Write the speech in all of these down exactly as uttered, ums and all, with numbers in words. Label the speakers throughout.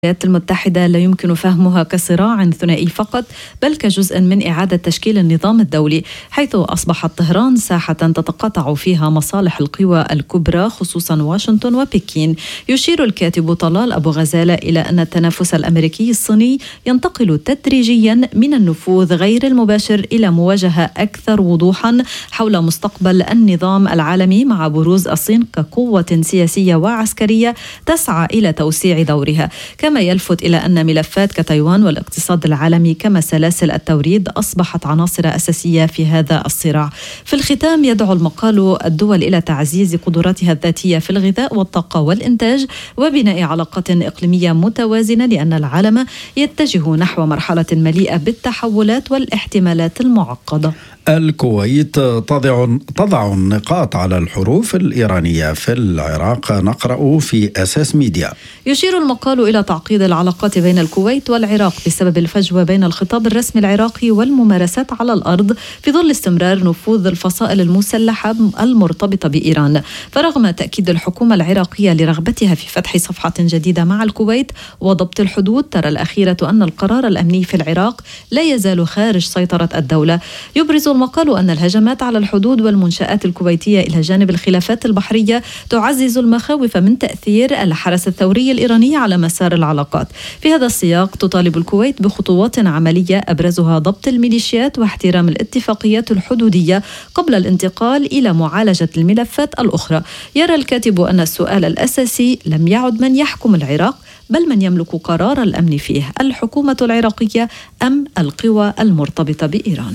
Speaker 1: الولايات المتحدة لا يمكن فهمها كصراع ثنائي فقط، بل كجزء من إعادة تشكيل النظام الدولي، حيث أصبحت طهران ساحة تتقاطع فيها مصالح القوى الكبرى خصوصا واشنطن وبكين. يشير الكاتب طلال أبو غزالة إلى أن التنافس الأمريكي الصيني ينتقل تدريجيا من النفوذ غير المباشر إلى مواجهة أكثر وضوحا حول مستقبل النظام العالمي، مع بروز الصين كقوة سياسية وعسكرية تسعى إلى توسيع دورها. كما يلفت إلى أن ملفات كتايوان والاقتصاد العالمي كما سلاسل التوريد أصبحت عناصر أساسية في هذا الصراع. في الختام، يدعو المقال الدول إلى تعزيز قدراتها الذاتية في الغذاء والطاقة والإنتاج وبناء علاقات إقليمية متوازنة، لأن العالم يتجه نحو مرحلة مليئة بالتحولات والاحتمالات المعقدة.
Speaker 2: الكويت تضع تضع النقاط على الحروف الإيرانية في العراق، نقرأ في أساس ميديا.
Speaker 1: يشير المقال إلى تعقيد العلاقات بين الكويت والعراق بسبب الفجوة بين الخطاب الرسمي العراقي والممارسات على الأرض في ظل استمرار نفوذ الفصائل المسلحة المرتبطة بإيران. فرغم تأكيد الحكومة العراقية لرغبتها في فتح صفحة جديدة مع الكويت وضبط الحدود، ترى الأخيرة أن القرار الأمني في العراق لا يزال خارج سيطرة الدولة. يبرز المقال أن الهجمات على الحدود والمنشآت الكويتية إلى جانب الخلافات البحرية تعزز المخاوف من تأثير الحرس الثوري الإيراني على مسار العلاقات. في هذا السياق، تطالب الكويت بخطوات عملية أبرزها ضبط الميليشيات واحترام الاتفاقيات الحدودية قبل الانتقال إلى معالجة الملفات الأخرى. يرى الكاتب أن السؤال الأساسي لم يعد من يحكم العراق، بل من يملك قرار الأمن فيه، الحكومة العراقية أم القوى المرتبطة بإيران.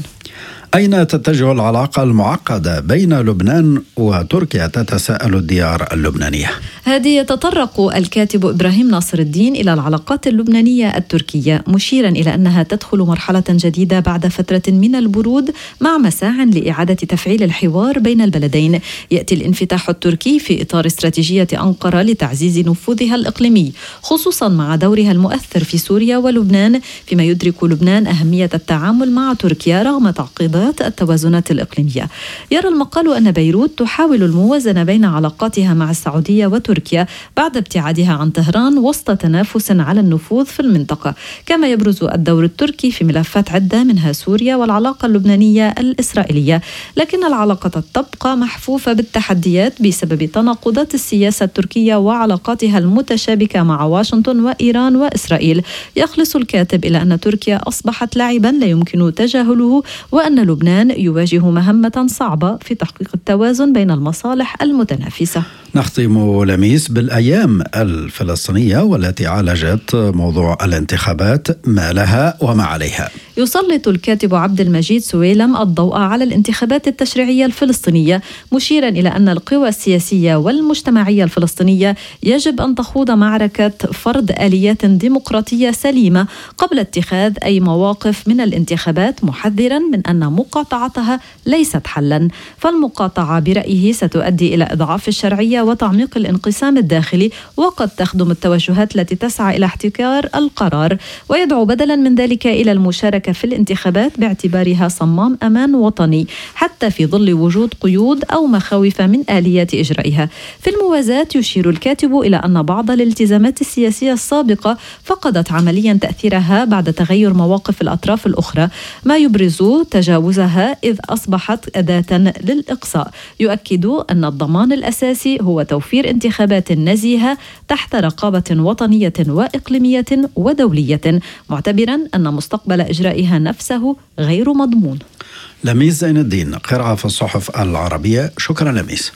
Speaker 2: أين تتجه العلاقة المعقدة بين لبنان وتركيا؟ تتساءل الديار اللبنانية.
Speaker 1: هذه يتطرق الكاتب إبراهيم ناصر الدين إلى العلاقات اللبنانية التركية، مشيرا إلى أنها تدخل مرحلة جديدة بعد فترة من البرود مع مساع لإعادة تفعيل الحوار بين البلدين. يأتي الانفتاح التركي في إطار استراتيجية أنقرة لتعزيز نفوذها الإقليمي، خصوصا مع دورها المؤثر في سوريا ولبنان، فيما يدرك لبنان أهمية التعامل مع تركيا رغم تعقيدات التوازنات الإقليمية. يرى المقال أن بيروت تحاول الموازنة بين علاقاتها مع السعودية وتركيا بعد ابتعادها عن طهران وسط تنافس على النفوذ في المنطقة. كما يبرز الدور التركي في ملفات عدة منها سوريا والعلاقة اللبنانية الإسرائيلية، لكن العلاقة تبقى محفوفة بالتحديات بسبب تناقضات السياسة التركية وعلاقاتها المتشابكة مع واشنطن وإيران وإسرائيل. يخلص الكاتب إلى أن تركيا أصبحت لاعبا لا يمكن تجاهله، وأن لبنان يواجه مهمة صعبة في تحقيق التوازن بين المصالح المتنافسة.
Speaker 2: نختم لميس بالأيام الفلسطينية والتي عالجت موضوع الانتخابات، ما لها وما عليها.
Speaker 1: يسلط الكاتب عبد المجيد سويلم الضوء على الانتخابات التشريعية الفلسطينية، مشيرا إلى أن القوى السياسية والمجتمعية الفلسطينية يجب أن تخوض معركة فرض آليات ديمقراطية سليمة قبل اتخاذ أي مواقف من الانتخابات، محذرا من أن مقاطعتها ليست حلا. فالمقاطعة برأيه ستؤدي إلى إضعاف الشرعية وتعميق الانقسام الداخلي، وقد تخدم التوجهات التي تسعى إلى احتكار القرار، ويدعو بدلا من ذلك إلى المشاركة في الانتخابات باعتبارها صمام أمان وطني، حتى في ظل وجود قيود أو مخاوف من آليات إجرائها. في الموازاة، يشير الكاتب إلى أن بعض الالتزامات السياسية السابقة فقدت عمليا تأثيرها بعد تغير مواقف الأطراف الأخرى، ما يبرز تجاوزها إذ أصبحت أداة للإقصاء. يؤكد أن الضمان الأساسي هو توفير انتخابات نزيهة تحت رقابة وطنية وإقليمية ودولية، معتبرا أن مستقبل إجرائها نفسه غير مضمون.
Speaker 2: لميس زين الدين، قراءة في الصحف العربية. شكرا لميس.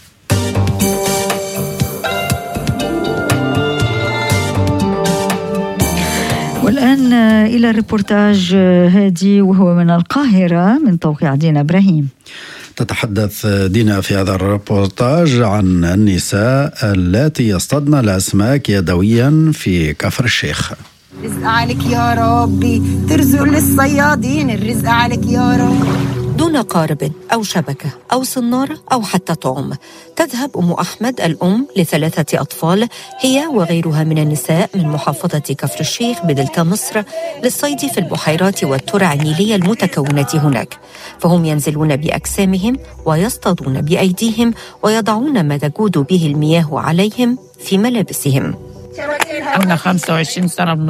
Speaker 3: والآن إلى الريبورتاج هادي وهو من القاهرة من توقيع دينا إبراهيم.
Speaker 2: تتحدث دينا في هذا الريبورتاج عن النساء اللاتي يصطادن الأسماك يدويا في كفر الشيخ.
Speaker 4: رزق عليك يا ربي، ترزق للصيادين، الرزق عليك يا رب.
Speaker 5: دون قارب أو شبكة أو صنارة أو حتى طعم، تذهب أم أحمد الأم لثلاثة أطفال هي وغيرها من النساء من محافظة كفر الشيخ بدلتا مصر للصيد في البحيرات والترع النيلية المتكونة هناك. فهم ينزلون بأجسامهم ويصطادون بأيديهم ويضعون ما تجود به المياه عليهم في ملابسهم.
Speaker 6: كنا خمسة وعشرين سنة